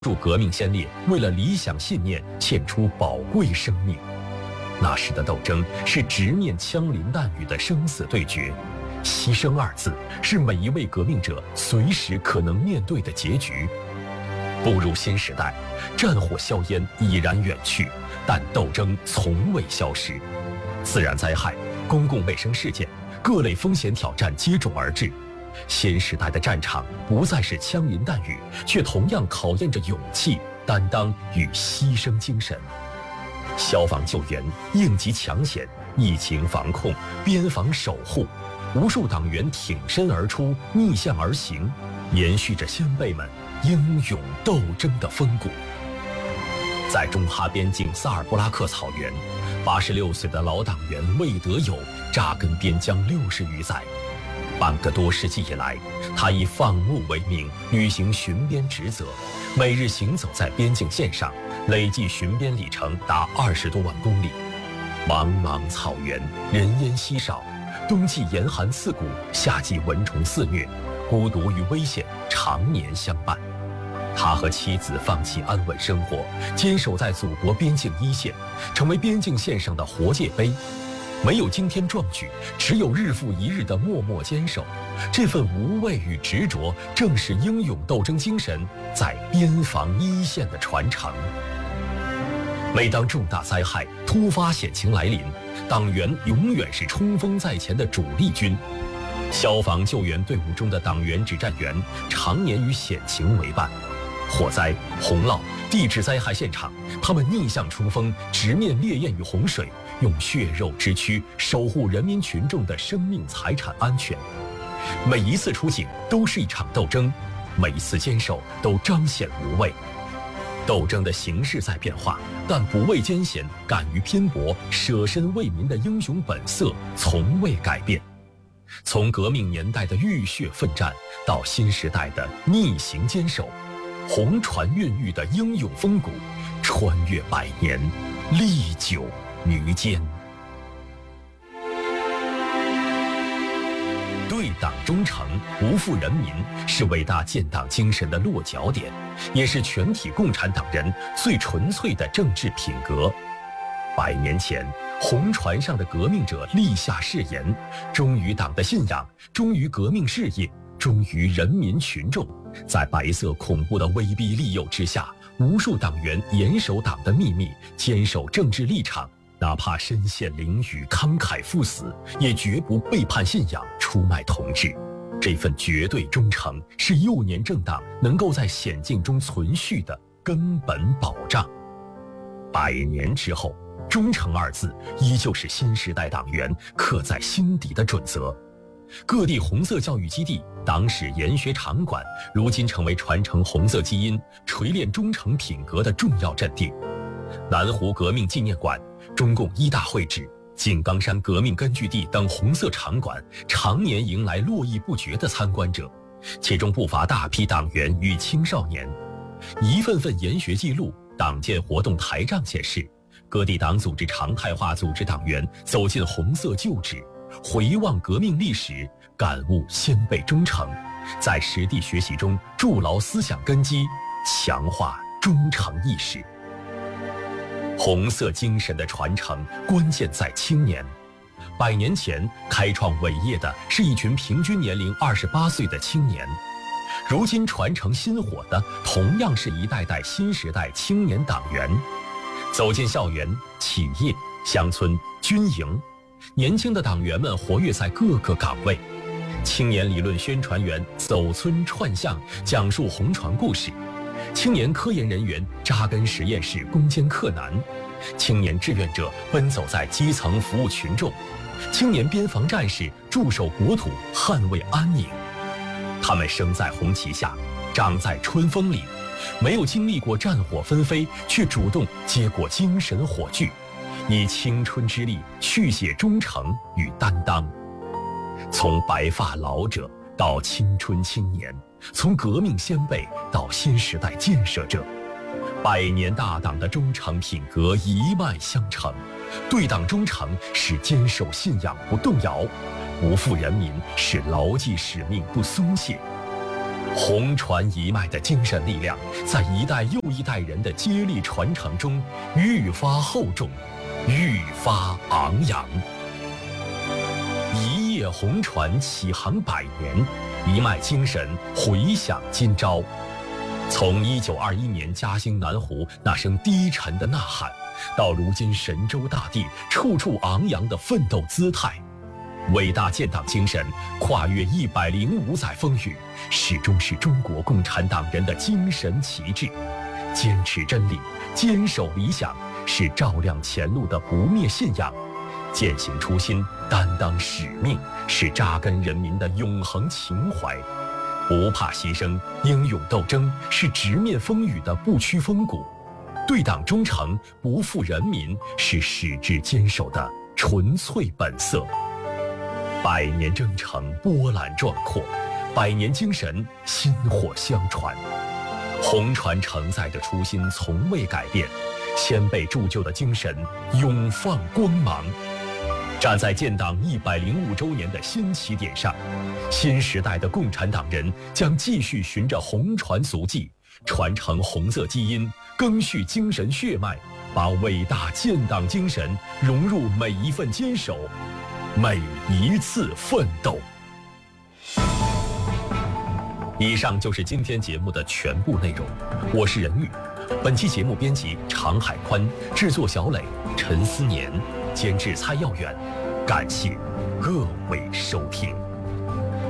助革命先烈为了理想信念献出宝贵生命。那时的斗争是直面枪林弹雨的生死对决，牺牲二字是每一位革命者随时可能面对的结局。步入新时代，战火硝烟已然远去，但斗争从未消失。自然灾害、公共卫生事件、各类风险挑战接踵而至。新时代的战场不再是枪林弹雨，却同样考验着勇气、担当与牺牲精神。消防救援、应急抢险、疫情防控、边防守护，无数党员挺身而出，逆向而行，延续着先辈们英勇斗争的风骨。在中哈边境萨尔布拉克草原，86岁的老党员魏德友扎根边疆60余载。半个多世纪以来，他以放牧为名，履行巡边职责，每日行走在边境线上，累计巡边里程达20多万公里。茫茫草原，人烟稀少，冬季严寒刺骨，夏季蚊虫肆虐，孤独与危险常年相伴。他和妻子放弃安稳生活，坚守在祖国边境一线，成为边境线上的活界碑。没有惊天壮举，只有日复一日的默默坚守。这份无畏与执着，正是英勇斗争精神在边防一线的传承。每当重大灾害、突发险情来临，党员永远是冲锋在前的主力军。消防救援队伍中的党员指战员，常年与险情为伴。火灾、洪涝、地质灾害现场，他们逆向冲锋，直面烈焰与洪水，用血肉之躯守护人民群众的生命财产安全。每一次出警都是一场斗争，每一次坚守都彰显无畏。斗争的形式在变化，但不畏艰险、敢于拼搏、舍身为民的英雄本色从未改变。从革命年代的浴血奋战，到新时代的逆行坚守，红船孕育的英勇风骨，穿越百年，历久弥坚。对党忠诚，不负人民，是伟大建党精神的落脚点，也是全体共产党人最纯粹的政治品格。100年前，红船上的革命者立下誓言，忠于党的信仰，忠于革命事业，忠于人民群众。在白色恐怖的威逼利诱之下，无数党员严守党的秘密，坚守政治立场，哪怕身陷囹圄，慷慨赴死，也绝不背叛信仰，出卖同志。这份绝对忠诚，是幼年政党能够在险境中存续的根本保障。100年之后，忠诚二字依旧是新时代党员刻在心底的准则。各地红色教育基地、党史研学场馆，如今成为传承红色基因、锤炼忠诚品格的重要阵地。南湖革命纪念馆、中共一大会址、井冈山革命根据地等红色场馆，常年迎来络绎不绝的参观者，其中不乏大批党员与青少年。一份份研学记录、党建活动台账显示，各地党组织常态化组织党员走进红色旧址，回望革命历史，感悟先辈忠诚，在实地学习中筑牢思想根基，强化忠诚意识。红色精神的传承关键在青年。100年前开创伟业的是一群平均年龄28岁的青年，如今传承薪火的同样是一代代新时代青年党员。走进校园、企业、乡村、军营，年轻的党员们活跃在各个岗位。青年理论宣传员走村串巷，讲述红船故事；青年科研人员扎根实验室，攻坚克难；青年志愿者奔走在基层服务群众；青年边防战士驻守国土，捍卫安宁。他们生在红旗下，长在春风里，没有经历过战火纷飞，却主动接过精神火炬，以青春之力续写忠诚与担当。从白发老者到青春青年，从革命先辈到新时代建设者，100年大党的忠诚品格一脉相承。对党忠诚是坚守信仰不动摇，不负人民是牢记使命不松懈。 红传一脉的精神力量，在一代又一代人的接力传承中，愈发厚重，愈发昂扬。一夜红传启航100年，一脉精神回响今朝。从1921年嘉兴南湖那声低沉的呐喊，到如今神州大地处处昂扬的奋斗姿态，伟大建党精神跨越105载风雨，始终是中国共产党人的精神旗帜。坚持真理，坚守理想，是照亮前路的不灭信仰；践行初心，担当使命，是扎根人民的永恒情怀；不怕牺牲，英勇斗争，是直面风雨的不屈风骨；对党忠诚，不负人民，是矢志坚守的纯粹本色。100年征程波澜壮阔，100年精神薪火相传。红传承载的初心从未改变，先辈铸就的精神永放光芒。站在建党105周年的新起点上，新时代的共产党人将继续循着红传足迹，传承红色基因，赓续精神血脉，把伟大建党精神融入每一份坚守，每一次奋斗。以上就是今天节目的全部内容，我是任玉。本期节目编辑常海宽，制作小磊、陈思年，监制蔡耀远。感谢各位收听。